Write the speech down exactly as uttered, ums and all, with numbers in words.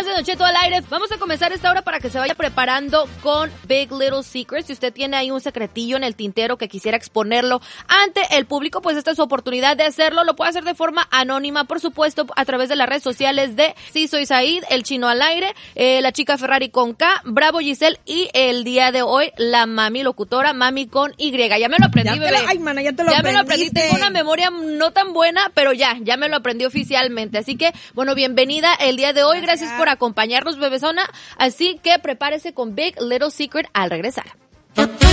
más de Don Cheto al aire. Vamos a comenzar esta hora para que se vaya preparando con Big Little Secrets. Si usted tiene ahí un secretillo en el tintero que quisiera exponerlo ante el público, pues esta es su oportunidad de hacerlo. Lo puede hacer de forma anónima, por supuesto, a través de las redes sociales de Sí Soy Said, El Chino al aire, eh, La Chica Ferrari con K, Bravo Giselle y el día de hoy la Mami Locutora, Mami con Y. Ya me lo aprendí, ya bebé. Lo, ay, mana, ya te lo ya aprendiste. me lo aprendí. Tengo una memoria no tan buena, pero ya, ya me lo aprendí oficialmente. Así que, bueno, bienvenida el día de hoy. Gracias, Gracias por acompañarnos, bebezona. Así que prepárese con Big Little Secret al regresar.